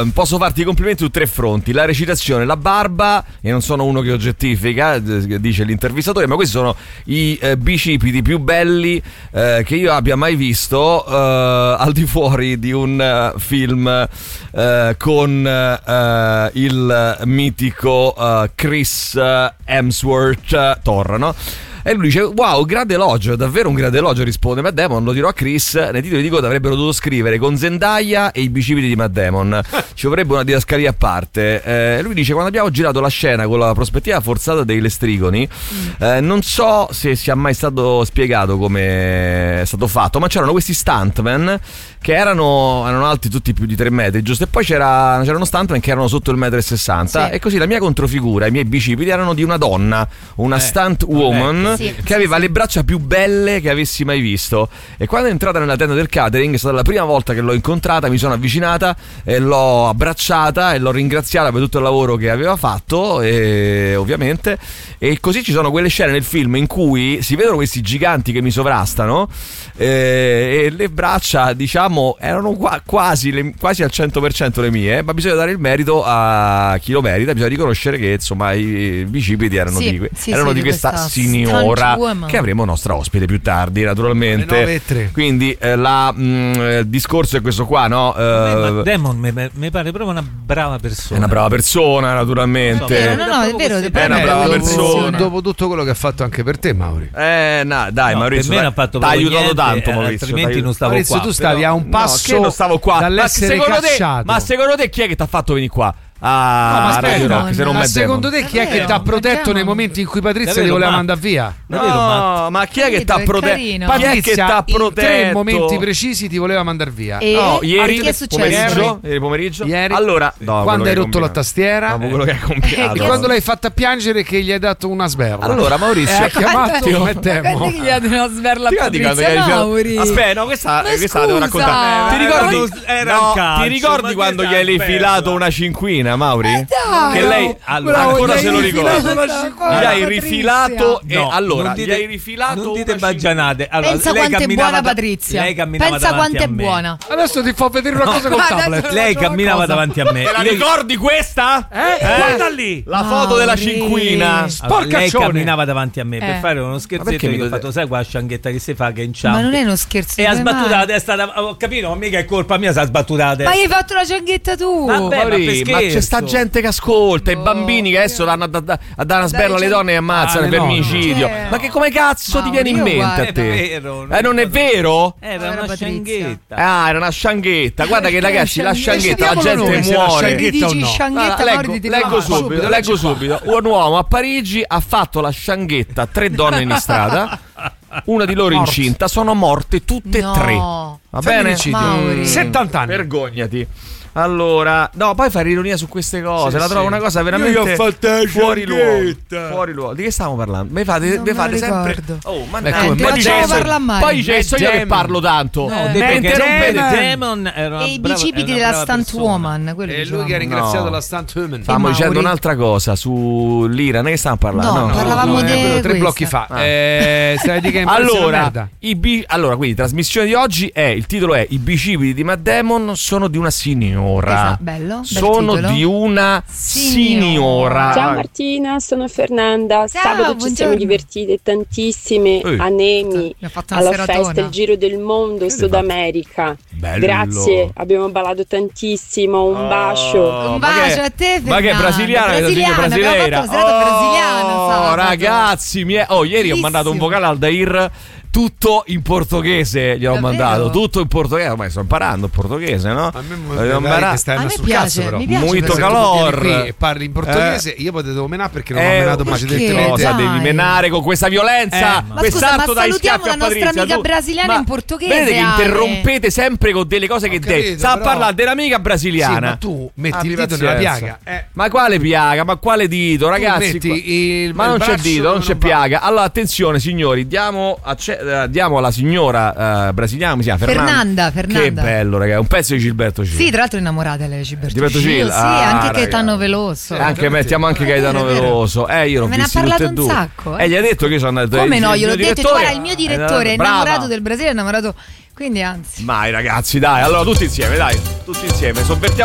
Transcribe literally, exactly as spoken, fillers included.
uh, posso farti i complimenti su tre fronti: la recitazione, la barba, e non sono uno che oggettifica, dice l'intervistatore, ma questi sono i uh, bicipiti più belli uh, che io abbia mai visto uh, al di fuori di un uh, film uh, con uh, il mitico uh, Chris Hemsworth, uh, Thor, no? E lui dice: wow, grande elogio, davvero un grande elogio, risponde Matt Damon. Lo dirò a Chris, nei titoli di coda avrebbero dovuto scrivere con Zendaya e i bicipiti di Matt Damon, ci vorrebbe una didascalia a parte. eh, Lui dice: quando abbiamo girato la scena con la prospettiva forzata dei lestrigoni, eh, non so se sia mai stato spiegato come è stato fatto, ma c'erano questi stuntman che erano, erano alti tutti più di tre metri, giusto? E poi c'era, c'erano stuntman che erano sotto il metro e sessanta, sì. E così la mia controfigura, i miei bicipiti erano di una donna, una eh, stunt woman, sì, che aveva sì, le braccia più belle che avessi mai visto. E quando è entrata nella tenda del catering, è stata la prima volta che l'ho incontrata, mi sono avvicinata e l'ho abbracciata e l'ho ringraziata per tutto il lavoro che aveva fatto, e ovviamente. E così ci sono quelle scene nel film in cui si vedono questi giganti che mi sovrastano, e, e le braccia, diciamo, erano qua, quasi, le, quasi al cento per cento le mie, ma bisogna dare il merito a chi lo merita, bisogna riconoscere che insomma i bicipiti erano sì, di, sì, erano sì, di di questa questa signora che avremo nostra ospite più tardi, naturalmente. Quindi eh, la, mh, il discorso è questo qua, no? Uh, Damon mi, mi pare proprio una brava persona. È una brava persona, naturalmente. No, no, no, è vero, è una brava persona. Dopo tutto quello che ha fatto anche per te, Mauri. Eh, no, dai, no, Maurizio, per me non ha fatto t'ha aiutato niente, tanto, eh, Maurizio. Altrimenti non stavo Maurizio, qua. tu stavi però, a un passo no, non stavo qua dall'essere ma cacciato. Te, ma secondo te chi è che ti ha fatto venire qua? Ah, no, ma Radio Rock, se non ma Matt secondo Damon. te chi è che ti ha protetto nei momenti in cui Patrizia Davvero, ti voleva ma... mandare via? No, ma chi è che ti ha protetto? Chi è che ti ha protetto? In tre momenti precisi ti voleva mandare via. E? No, ieri pomeriggio, ieri pomeriggio. Ieri. Allora, no, quando hai rotto la tastiera, dopo quello che hai compiato. E quando l'hai fatta piangere che gli hai dato una sberla. Allora, Maurizio ha chiamato Matt Damon. Guarda che gli ha dato una sberla a Patrizia, Mauri. Aspetta, no, questa questa la devo raccontare. Ti ricordi? Ti ricordi quando gli hai rifilato una cinquina, Mauri? Che lei allora, ancora se lo ricorda, gli hai rifilato e no, allora dite, gli hai rifilato non dite baggianate. Allora, pensa lei quanto è buona da, Patrizia, lei camminava pensa quanto è me. buona. Adesso ti fa vedere una cosa no, col tablet. Lei camminava davanti a me. Te la lei... ricordi questa? Eh? eh? Guarda lì la foto oh, della cinquina. Allora, lei camminava davanti a me eh. per fare uno scherzetto. Io ho fatto, sai qua scianghetta che si fa che inciampa. Ma non è uno scherzo. E ha sbattuto la testa. Ho capito, ma mica è colpa mia se ha sbattuto la testa. Ma hai fatto la cianghetta tu. Vabbè, Mauri, ma, ma c'è sta gente che ascolta, i bambini che adesso danno a, da, a dare una sberla alle donne e ammazzano, ah, per femminicidio. No. Ma che come cazzo ti viene in mente a te? Eh, non è vero? Era una scianghetta. Ah, era una scianghetta. Guarda che ragazzi, la scianghetta, la gente muore. Leggo subito, leggo subito. Un uomo a Parigi ha fatto la scianghetta a tre donne in strada. Una di loro incinta, sono morte tutte e no. tre. Va bene? Mauri. settanta anni. Vergognati. Allora, no, poi fare ironia su queste cose, sì, la trovo sì. una cosa veramente Io ho fatto fuori luogo. Fuori luogo. Di che stiamo parlando? Mi fate, mi fate sempre. Oh, ma eh, come, poi poi c'è so io che parlo tanto. No, eh, Damon era e i bicipiti della stunt woman. E lui che ha ringraziato no. la stunt woman. Stiamo dicendo un'altra cosa su l'Ira, non è che stiamo parlando? No, no parlavamo no, di no, tre blocchi fa. Ah. Eh, stai di che allora, i bi- allora, quindi trasmissione di oggi è il titolo è I bicipiti di Matt Damon sono di una signora. Esatto, bello. Sono di una signora. Ciao Martina, sono Fernanda. Ciao, Sabato buongiorno. ci siamo divertite tantissime Ehi. a Nemi, alla festa Il Giro del Mondo, Sud America. Bello. Grazie, abbiamo ballato tantissimo. Un oh, bacio. Un bacio a te, Fernanda. Ma che brasiliana, brasiliana, brasiliana. Abbiamo fatto la serata brasiliana, Oh, sabato. ragazzi miei. Oh, ieri Bellissimo. Ho mandato un vocale al Dair tutto in portoghese, gli ho mandato tutto in portoghese, ormai sto imparando il portoghese, no? A me mi che stai sul cazzo, però. Molto calor. E parli in portoghese, eh. io poi devo menare perché non eh, ho menato precedentemente. Cosa devi menare con questa violenza? Eh, ma scusa, ma salutiamo la nostra amica brasiliana ma in portoghese. Vedete che Ale. interrompete sempre con delle cose che te sta a parlare dell'amica brasiliana. Sì, ma tu metti il dito nella piaga. Eh. Ma quale piaga? Ma quale dito, ragazzi? Il, ma non c'è dito, non c'è piaga. Allora attenzione signori, diamo, acce- diamo alla signora uh, brasiliana, come si chiama? Fernanda, Fernanda. Che bello, ragazzi, un pezzo di Gilberto Gil. Sì, tra l'altro innamorata lei di Gilberto, Gilberto Gil. Gil. Sì, ah, anche raga. Gaetano Veloso. Eh, anche mettiamo anche eh, Gaetano Veloso. Eh, io l'ho Me ne ha visti parlato tutti e un due. sacco. Eh. E gli ha detto che io sono andato. Come il, no, il gliel'ho detto, guarda, il mio direttore è innamorato del Brasile, è innamorato. Quindi anzi. Mai ragazzi, dai, allora tutti insieme, dai, tutti insieme, sovvertiamo